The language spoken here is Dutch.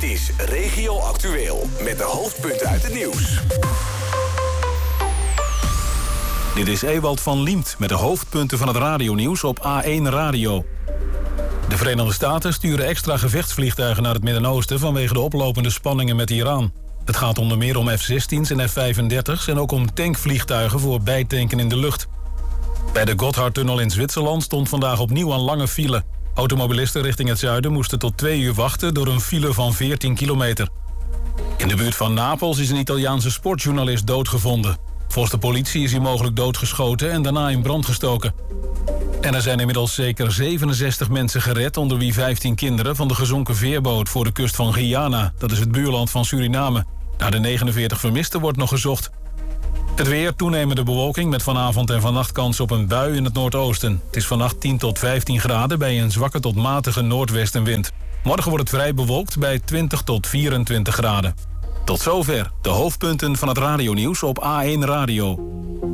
Dit is Regio Actueel met de hoofdpunten uit het nieuws. Dit is Ewald van Liemt met de hoofdpunten van het radionieuws op A1 Radio. De Verenigde Staten sturen extra gevechtsvliegtuigen naar het Midden-Oosten vanwege de oplopende spanningen met Iran. Het gaat onder meer om F-16's en F-35's en ook om tankvliegtuigen voor bijtanken in de lucht. Bij de Gotthardtunnel in Zwitserland stond vandaag opnieuw een lange file. Automobilisten richting het zuiden moesten tot 2 uur wachten door een file van 14 kilometer. In de buurt van Napels is een Italiaanse sportjournalist doodgevonden. Volgens de politie is hij mogelijk doodgeschoten en daarna in brand gestoken. En er zijn inmiddels zeker 67 mensen gered, onder wie 15 kinderen van de gezonken veerboot voor de kust van Guyana. Dat is het buurland van Suriname. Naar de 49 vermisten wordt nog gezocht. Het weer, toenemende bewolking met vanavond en vannacht kans op een bui in het noordoosten. Het is vannacht 10 tot 15 graden bij een zwakke tot matige noordwestenwind. Morgen wordt het vrij bewolkt bij 20 tot 24 graden. Tot zover de hoofdpunten van het radionieuws op A1 Radio.